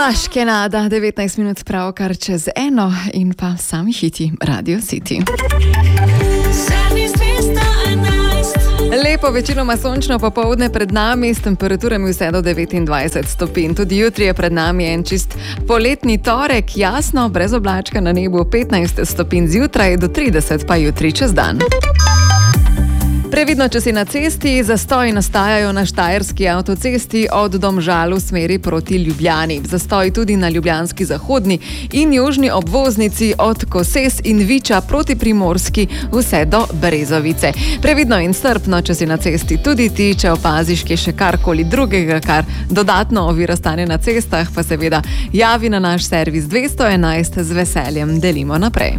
Blaž Kenada, 19 minut pravkar čez eno in pa sami hiti Radio City. Lepo, večinoma sončno popoldne pred nami, s temperaturami vse do 29 stopinj. Tudi jutri je pred nami en čist poletni torek, jasno, brez oblačka na nebu, 15 stopinj zjutraj do 30 pa jutri čez dan. Previdno, če si na cesti, zastoji nastajajo na štajerski avtocesti od Domžal v smeri proti Ljubljani. Zastoj tudi na ljubljanski zahodni in južni obvoznici od Koses in Viča proti Primorski vse do Brezovice. Previdno in strpno, če si na cesti tudi ti, če opaziš kje še karkoli drugega, kar dodatno ovira stanje na cestah, pa seveda javi na naš servis 211, z veseljem delimo naprej.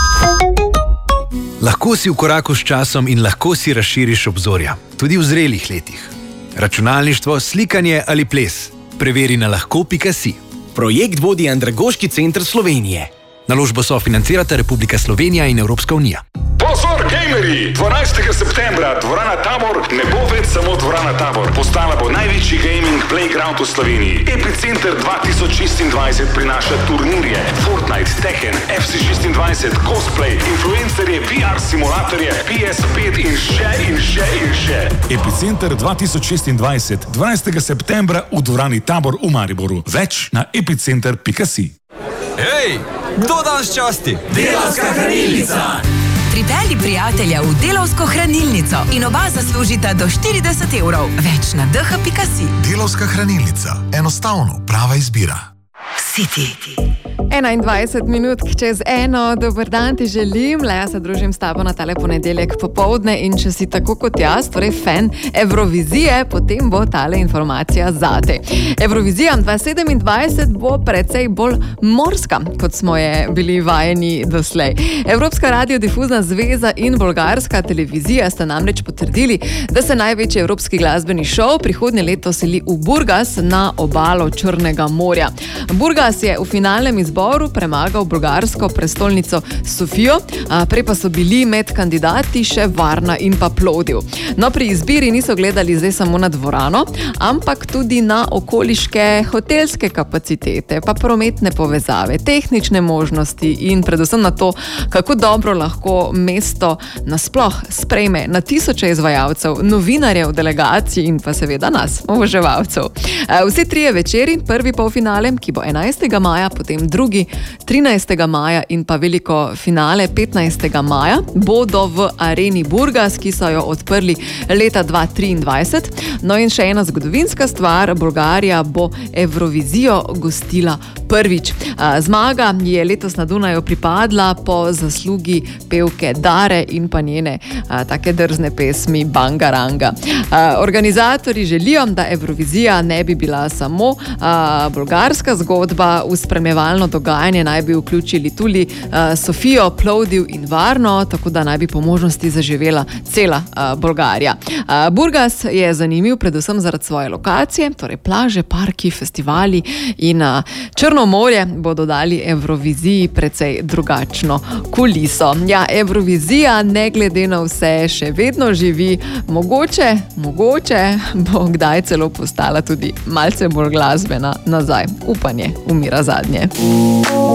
Lahko si v koraku s časom in lahko si razširiš obzorja, tudi v zrelih letih. Računalništvo, slikanje ali ples. Preveri na lahko.si. Projekt vodi Andragoški center Slovenije. Naložbo sofinancirata Republika Slovenija in Evropska unija. Pozor, gamerji! 12. septembra dvorana Tabor ne bo več samo dvorana Tabor. Postala bo največji gaming playground v Sloveniji. Epicenter 2026 prinaša turnirje, Fortnite, Tekken, FC26, cosplay, influencerje, VR simulatorje, PS5 in še. Epicenter 2026, 12. septembra v dvorani Tabor v Mariboru. Več na epicenter.si. Hej, kdo danes časti? Delavska hranilnica! Pripelji prijatelja v Delavsko hranilnico in oba zaslužita do 40 evrov. Več na dh.si. Delavska hranilnica. Enostavno, prava izbira. City. 21 minut čez eno, dober dan ti želim, Leja se družim s tabo na tale ponedeljek popoldne in če si tako kot jaz, torej fan Evrovizije, potem bo tale informacija zate. Evrovizija 2027 bo precej bolj morska, kot smo je bili vajeni doslej. Evropska radiodifuzna zveza in bolgarska televizija sta namreč potrdili, da se največji evropski glasbeni šov prihodnje leto seli v Burgas na obalo Črnega morja. Burgas je v finalnem izboru premagal bolgarsko prestolnico Sofijo, prej pa so bili med kandidati še Varna in pa Plovdiv. No, pri izbiri niso gledali zdaj samo na dvorano, ampak tudi na okoliške hotelske kapacitete, pa prometne povezave, tehnične možnosti in predvsem na to, kako dobro lahko mesto nasploh sprejme na tisoče izvajalcev, novinarjev, delegacij in pa seveda nas, oboževalcev. Vsi trije večeri, prvi polfinale, ki bo 11. maja, potem drugi 13. maja in pa veliko finale 15. maja, bodo v areni Burgas, ki so jo odprli leta 2023. No in še ena zgodovinska stvar, Bolgarija bo Evrovizijo gostila prvič. Zmaga je letos na Dunaju pripadla po zaslugi pevke Dare in pa njene take drzne pesmi Bangaranga. Organizatorji želijo, da Evrovizija ne bi bila samo bolgarska zgodba, v spremljevalno dogajanje naj bi vključili tudi Sofijo, Plovdiv in Varno, tako da naj bi po možnosti zaživela cela Bolgarija. Burgas je zanimiv predvsem zaradi svoje lokacije, torej plaže, parki, festivali in Črno morje bodo dali Evroviziji precej drugačno kuliso. Ja, Evrovizija ne glede na vse še vedno živi, mogoče bo kdaj celo postala tudi malce bolj glasbena nazaj. Upanje umira zadnje.